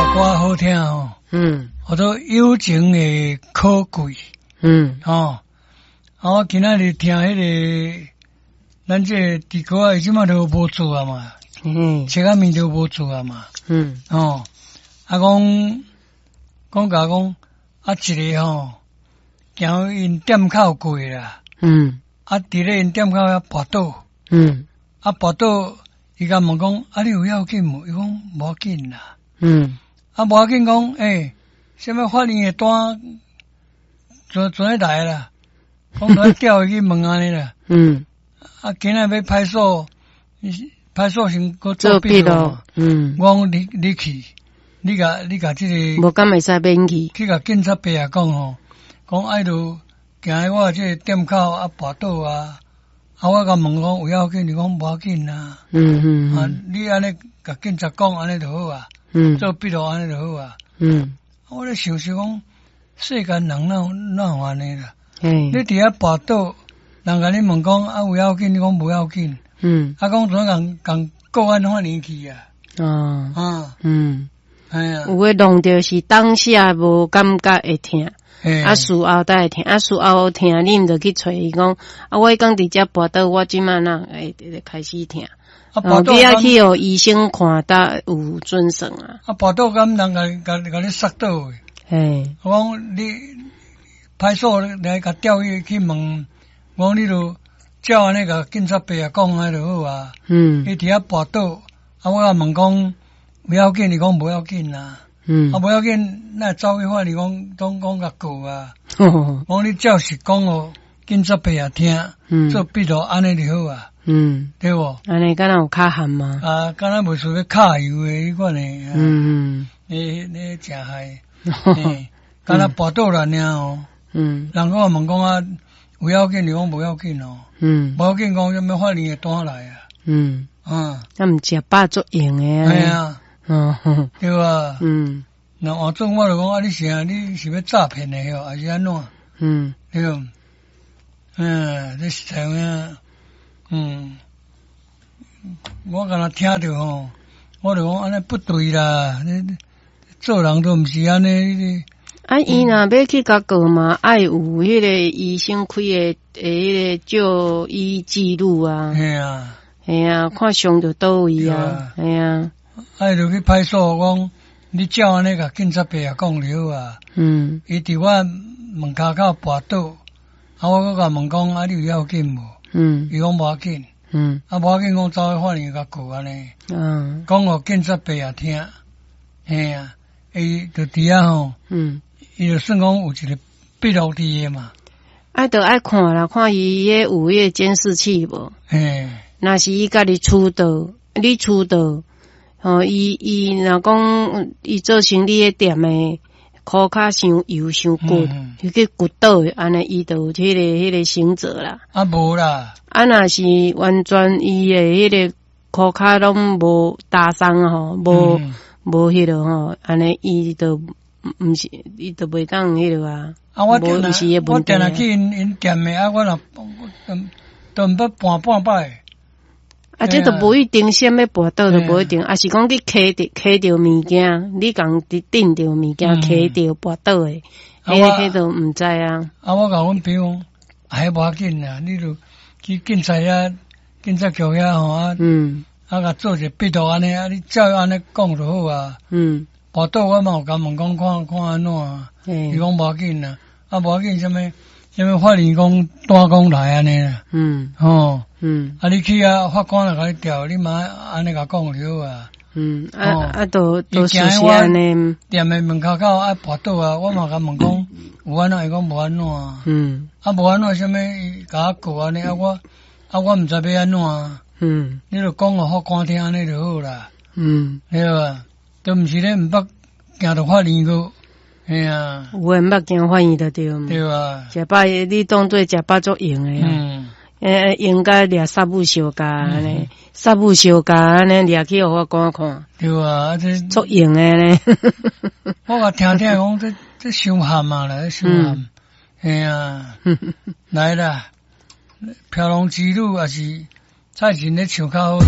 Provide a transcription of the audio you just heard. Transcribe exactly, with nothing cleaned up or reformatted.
歌好听哦， 嗯， 或者友情的可贵， 嗯， 哦，啊，我今仔日听迄、那个，咱这地沟啊，即马都无做啊嘛， 嘿， 车仔面都无做啊嘛， 嗯， 哦，啊讲讲甲讲，啊一个吼，行因店口过啦， 嗯， 啊伫咧因店口遐跋倒， 嗯， 啊跋倒，伊甲问讲，啊你有要紧无？伊讲无要紧啦。 嗯， 啊，无要紧讲，诶，什么法院的单，昨昨日来啦，讲昨调去问安尼啦， 嗯， 啊，今日要派出所，派出所先搁作弊咯咯，，嗯， 我讲你你去，你甲你甲即、个， 无敢会使免去， 去甲警察伯啊讲吼，讲爱着行喺我即个店口啊跋倒啊，啊我甲问讲有要紧，你讲无要紧啦， 嗯嗯啊嗯， 你安尼甲警察讲安尼就好啊， 嗯， 做笔录安尼就好啊。 嗯， 我咧想想讲，世间人哪有哪有安尼啦？ 嘿你，伫遐跋倒，人甲你问讲啊有要紧，你讲无要紧， 嗯， 啊讲怎共共国安法年去啊？ 哦， 啊， 嗯， 哎呀， 有诶弄着是当下无感觉会疼。 嘿啊，事后才会听，啊，事后听，你毋着去找伊讲，啊，我讲伫遮跋倒，我即满人会开始听。 啊哦， 跋倒你要敢去互医生看，得有准绳啊。 啊跋倒敢人甲甲甲你杀倒诶？ 嘿， 我讲你派出所来甲调去去问，我讲你著照安尼甲警察伯啊讲安尼就好啊。 嗯伊伫遐跋倒，啊我甲问讲有要紧，你讲无要紧啦。 嗯啊，，无要紧，那走去法院讲讲讲甲告啊。 哦， 讲你照实讲哦，警察伯也听， 嗯做笔录安尼就好啊， 嗯， 对无？ 安尼敢若有较含吗？ 啊，敢若袂输要卡油诶，迄款诶， 嗯你你真害， 嗯， 嘿，敢若跋倒了尔哦。 嗯人讲问讲啊，有要紧，你讲无要紧哦， 嗯无要紧讲什么法院诶单来啊， 嗯， 啊， 啊毋食饱足用诶啊， 系啊， 嗯哼对吧？ 嗯那换做我就讲啊，你是啊，你是要诈骗诶吼，还是安怎？ 嗯对不？嗯，这实在啊，嗯，我敢若听着吼，我就讲安尼不对啦，你做人都毋是安尼。 啊，伊若要去甲告嘛，爱有迄个医生开诶诶迄个就医记录啊， 嘿啊， 系啊，看伤着倒位啊，系啊， 爱就去派出所讲，你照安尼甲警察伯也讲就好啊。 嗯伊伫我门骹口跋倒，啊，我搁甲问讲啊，你有要紧无？ 嗯伊讲无要紧， 嗯啊，无要紧，讲走去法院甲告安尼， 嗯讲互警察伯也听，嘿啊，伊就伫遐吼。 嗯， 伊就算讲有一个闭路伫诶嘛， 啊，着爱看啦，看伊迄有迄个监视器无？ 嘿， 若是伊家己厝倒，你厝倒，吼，伊伊若讲伊做生理诶店诶，箍骹伤油伤骨， 嗯伊去骨倒诶，安尼伊就有迄个迄个刑责啦。 啊无啦， 啊，若是完全伊诶迄个箍骹拢无打伤吼，无嗯无迄个吼，安尼伊就毋是，伊就袂当迄个啊。 啊我无定毋是迄我问题啊。 定来去因因店诶，啊我若都毋捌半半摆， 啊，这都无一定，什么跋倒都嘿啊无一定，啊是讲你揢着揢着物件，你共伫顶着物件嗯揢着跋倒诶，迄啊我迄都毋知啊。 啊我甲阮朋友讲，还无要紧啦，你就去警察遐警察局遐吼啊， 嗯啊甲做一个笔录安尼，啊你照安尼讲就好啊。 嗯， 跋倒我嘛有甲问讲看看安怎啊，伊嘿， 讲无要紧啦，啊无要紧，什么什么法院讲单讲来安尼啦， 嗯吼。 嗯啊，你去啊，法官来甲你调，你嘛安尼甲讲就好啊。 嗯， 哦啊啊，都伊都事实行我安尼， 店诶门口口啊跋倒啊，我嘛甲问讲有安怎，伊讲无安怎啊。 嗯啊无安怎，什物伊甲我告安尼啊我啊我毋知要安怎啊。 嗯你著讲互法官听安尼就好啦， 嗯， 对吧？都毋是咧毋捌行到法院个，嘿啊， 有诶毋捌惊法院就对嘛。 对吧？ 食饱你当做食饱足用诶啊。 嗯， 诶，应该掠杀母小家安尼，杀母小家安尼掠去互法官看， 对啊，啊这足用诶呢。 我甲听听讲这这伤含啊啦，这伤含，嘿啊，来啦，飘龙之路也是菜钱咧唱较好听。